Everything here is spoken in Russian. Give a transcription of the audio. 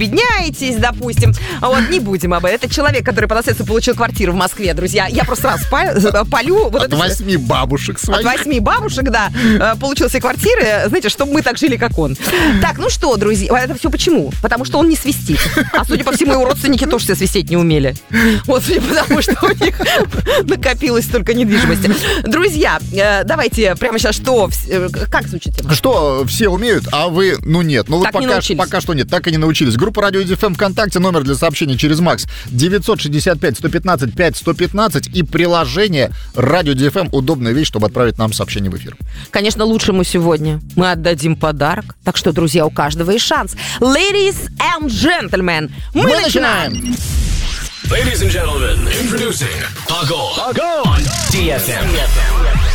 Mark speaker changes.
Speaker 1: подняетесь, допустим. Вот, не будем об этом. Это человек, который по наследству получил квартиру в Москве, друзья. Я просто раз полю. Вот
Speaker 2: от 8 бабушек своих.
Speaker 1: От 8 бабушек, да. Получил себе квартиры, знаете, чтобы мы так жили, как он. Так, ну что, друзья, это все почему? Потому что он не свистит. А судя по всему, его родственники тоже все свистеть не умели. Вот, потому что у них накопилось столько недвижимости. Друзья, давайте прямо сейчас как звучит тема?
Speaker 2: Что все умеют, а вы, нет. Ну вот пока что нет, так и не научились. Группа Радио ДФМ ВКонтакте, номер для сообщений через МАКС 965-115-5115 и приложение Радио ДФМ. Удобная вещь, чтобы отправить нам сообщение в эфир.
Speaker 1: Конечно, лучшему сегодня мы отдадим подарок. Так что, друзья, у каждого есть шанс. Ladies and gentlemen, мы начинаем!
Speaker 3: Ladies and gentlemen, introducing Pago on DFM.